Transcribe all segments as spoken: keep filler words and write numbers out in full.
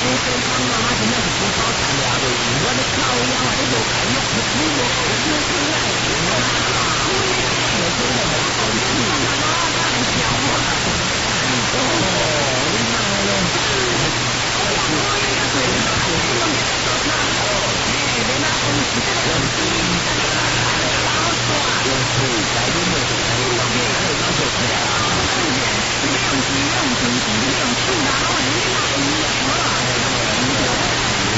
我跟他妈妈真的是不好看了的，我的靠呀，我的肉看了，你我我就出来了，我也看了，真的好好吃，妈妈太香了，哦，你妈了，我呀我也要对你妈，我们给他做啥？哎，别拿东西在那东西，在那老耍，我去，该你们的，该你们的，还有老手起来了，当然，不用急，不用急，不用气恼，你来你来。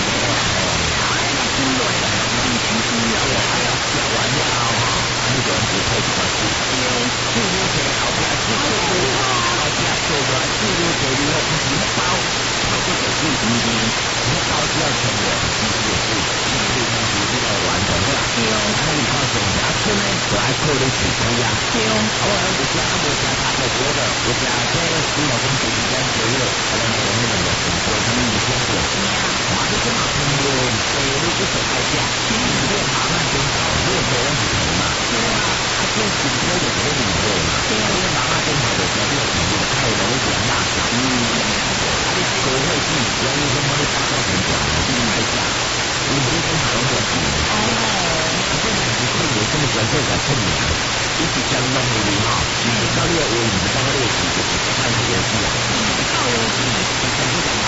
一起相当的友好，到六五，你帮他六十，就是看这个戏啊，靠游戏，